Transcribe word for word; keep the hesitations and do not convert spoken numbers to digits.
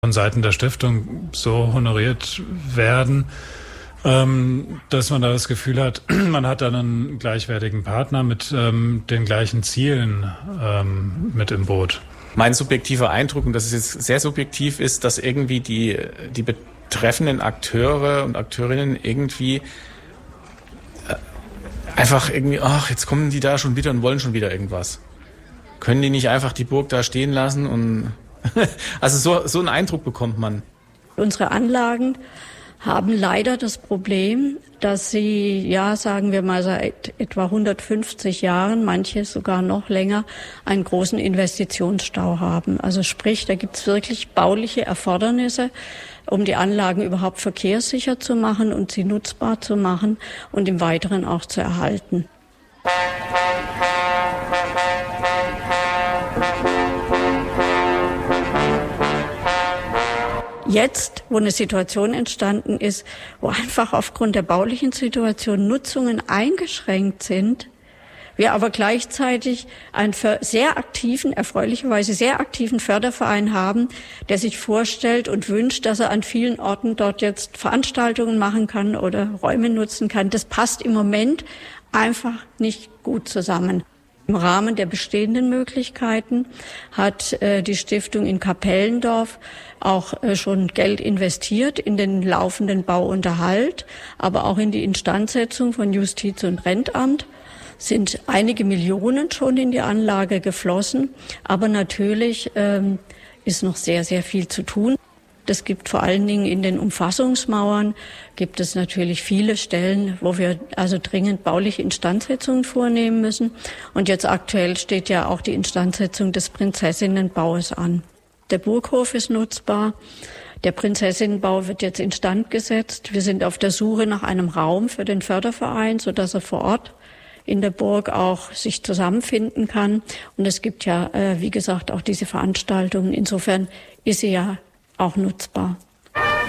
von Seiten der Stiftung so honoriert werden, ähm, dass man da das Gefühl hat, man hat dann einen gleichwertigen Partner mit ähm, den gleichen Zielen ähm, mit im Boot. Mein subjektiver Eindruck, und das ist jetzt sehr subjektiv, ist, dass irgendwie die, die betreffenden Akteure und Akteurinnen irgendwie äh, einfach irgendwie, ach, jetzt kommen die da schon wieder und wollen schon wieder irgendwas. Können die nicht einfach die Burg da stehen lassen? Und also so, so einen Eindruck bekommt man. Unsere Anlagen haben leider das Problem, dass sie, ja, sagen wir mal seit etwa hundertfünfzig Jahren, manche sogar noch länger, einen großen Investitionsstau haben. Also sprich, da gibt's wirklich bauliche Erfordernisse, um die Anlagen überhaupt verkehrssicher zu machen und sie nutzbar zu machen und im Weiteren auch zu erhalten. Jetzt, wo eine Situation entstanden ist, wo einfach aufgrund der baulichen Situation Nutzungen eingeschränkt sind, wir aber gleichzeitig einen sehr aktiven, erfreulicherweise sehr aktiven Förderverein haben, der sich vorstellt und wünscht, dass er an vielen Orten dort jetzt Veranstaltungen machen kann oder Räume nutzen kann. Das passt im Moment einfach nicht gut zusammen. Im Rahmen der bestehenden Möglichkeiten hat äh, die Stiftung in Kapellendorf auch äh, schon Geld investiert in den laufenden Bauunterhalt, aber auch in die Instandsetzung von Justiz- und Rentamt. Sind einige Millionen schon in die Anlage geflossen, aber natürlich ähm, ist noch sehr, sehr viel zu tun. Es gibt vor allen Dingen in den Umfassungsmauern, gibt es natürlich viele Stellen, wo wir also dringend bauliche Instandsetzungen vornehmen müssen. Und jetzt aktuell steht ja auch die Instandsetzung des Prinzessinnenbaues an. Der Burghof ist nutzbar. Der Prinzessinnenbau wird jetzt instand gesetzt. Wir sind auf der Suche nach einem Raum für den Förderverein, sodass er vor Ort in der Burg auch sich zusammenfinden kann. Und es gibt ja, äh, wie gesagt, auch diese Veranstaltungen. Insofern ist sie ja auch nutzbar.